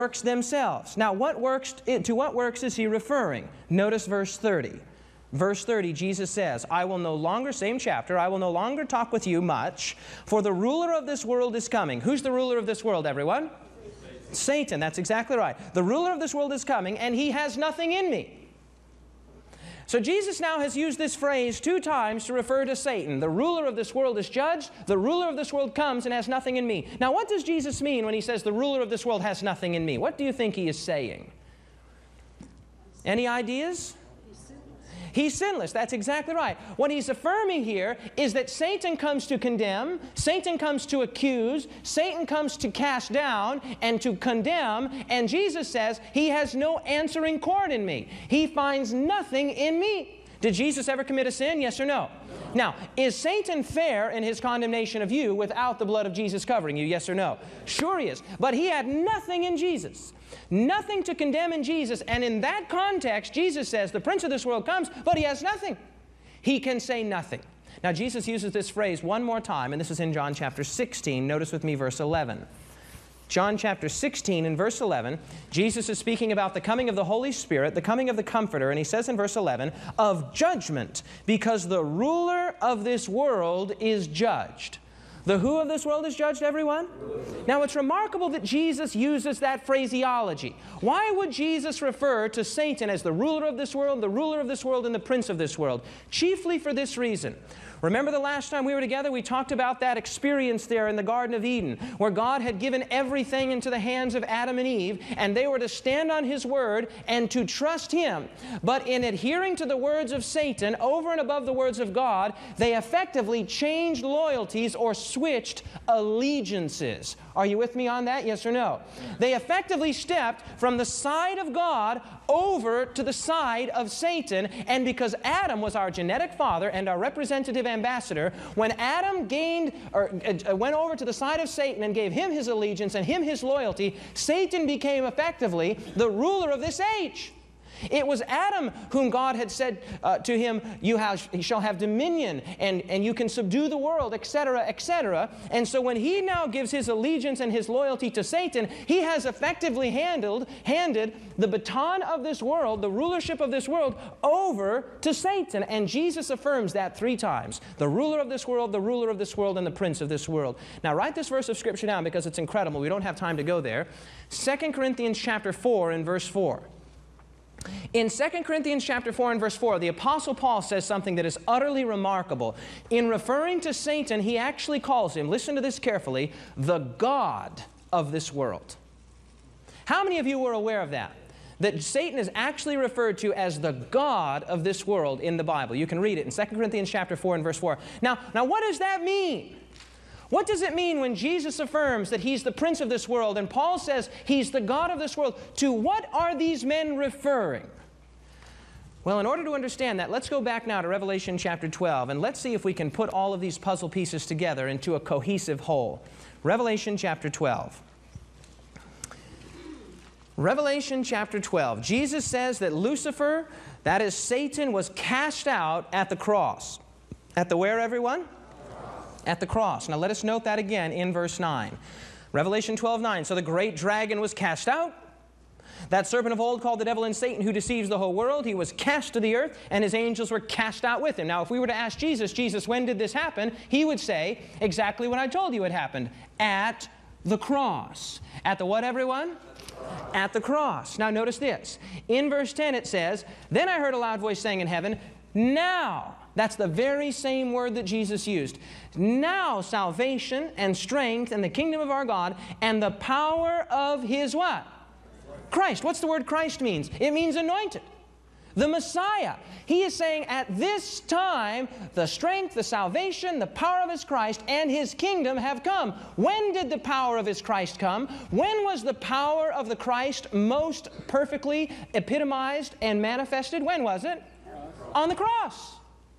works themselves. Now, to what works is he referring? Notice verse 30. Verse 30, Jesus says, I will no longer, same chapter, I will no longer talk with you much, for the ruler of this world is coming. Who's the ruler of this world, everyone? Satan, that's exactly right. The ruler of this world is coming, and he has nothing in me. So Jesus now has used this phrase 2 times to refer to Satan. The ruler of this world is judged. The ruler of this world comes and has nothing in me. Now, what does Jesus mean when he says the ruler of this world has nothing in me? What do you think he is saying? Any ideas? He's sinless. That's exactly right. What he's affirming here is that Satan comes to condemn, Satan comes to accuse, Satan comes to cast down and to condemn, and Jesus says he has no answering chord in me. He finds nothing in me. Did Jesus ever commit a sin? Yes or no? Now, is Satan fair in his condemnation of you without the blood of Jesus covering you? Yes or no? Sure he is. But he had nothing in Jesus. Nothing to condemn in Jesus. And in that context, Jesus says, the prince of this world comes, but he has nothing. He can say nothing. Now, Jesus uses this phrase one more time, and this is in John chapter 16. Notice with me verse 11. John chapter 16 and verse 11, Jesus is speaking about the coming of the Holy Spirit, the coming of the Comforter, and he says in verse 11, of judgment, because the ruler of this world is judged. The who of this world is judged, everyone? Now, it's remarkable that Jesus uses that phraseology. Why would Jesus refer to Satan as the ruler of this world, and the prince of this world? Chiefly for this reason. Remember the last time we were together, we talked about that experience there in the Garden of Eden, where God had given everything into the hands of Adam and Eve, and they were to stand on His Word and to trust Him. But in adhering to the words of Satan over and above the words of God, they effectively changed loyalties or switched allegiances. Are you with me on that? Yes or no? They effectively stepped from the side of God over to the side of Satan, and because Adam was our genetic father and our representative ambassador, when Adam went over to the side of Satan and gave him his allegiance and him his loyalty, Satan became effectively the ruler of this age. It was Adam whom God had said to him, you shall have dominion, and you can subdue the world, etc., etc. And so when he now gives his allegiance and his loyalty to Satan, he has effectively handed the baton of this world, the rulership of this world, over to Satan. And Jesus affirms that 3 times. The ruler of this world, and the prince of this world. Now write this verse of Scripture down because it's incredible. We don't have time to go there. 2 Corinthians chapter 4 and verse 4. In 2 Corinthians chapter 4 and verse 4, the Apostle Paul says something that is utterly remarkable. In referring to Satan, he actually calls him, listen to this carefully, the God of this world. How many of you were aware of that? That Satan is actually referred to as the God of this world in the Bible. You can read it in 2 Corinthians chapter 4 and verse 4. Now what does that mean? What does it mean when Jesus affirms that He's the prince of this world and Paul says He's the God of this world? To what are these men referring? Well, in order to understand that, let's go back now to Revelation chapter 12, and let's see if we can put all of these puzzle pieces together into a cohesive whole. Revelation chapter 12. Revelation chapter 12. Jesus says that Lucifer, that is Satan, was cast out at the cross. At the where, everyone? At the cross. Now let us note that again in verse 9. Revelation 12:9. So the great dragon was cast out. That serpent of old called the devil and Satan, who deceives the whole world. He was cast to the earth, and his angels were cast out with him. Now if we were to ask Jesus, when did this happen? He would say exactly what I told you had happened. At the cross. At the what, everyone? At the cross. Now notice this. In verse 10 it says, then I heard a loud voice saying in heaven, now. That's the very same word that Jesus used. Now salvation and strength and the kingdom of our God and the power of His what? Christ. What's the word Christ means? It means anointed. The Messiah. He is saying at this time the strength, the salvation, the power of His Christ and His kingdom have come. When did the power of His Christ come? When was the power of the Christ most perfectly epitomized and manifested? When was it? On the cross.